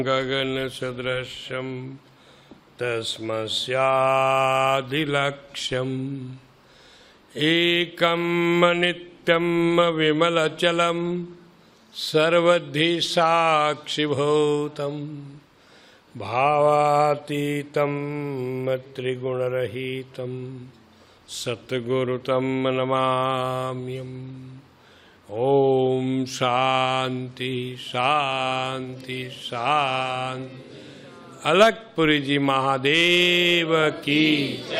गगनसदृशं तस्मस्यादिलक्ष्यम् एकं नित्यं विमलचलं सर्वधि साक्षिभूतं भावातीतं त्रिगुणरहितं सद्गुरुतं नमाम्यहम्। ओम शांति शांति शांति। अलकपुरी जी महादेव की।